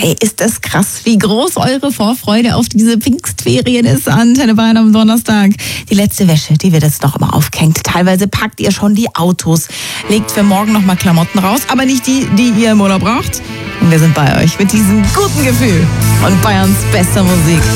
Hey, ist das krass, wie groß eure Vorfreude auf diese Pfingstferien ist an Antenne Bayern am Donnerstag. Die letzte Wäsche, die wird jetzt noch immer aufgehängt. Teilweise packt ihr schon die Autos, legt für morgen nochmal Klamotten raus, aber nicht die, die ihr im Urlaub braucht. Und wir sind bei euch mit diesem guten Gefühl und Bayerns bester Musik.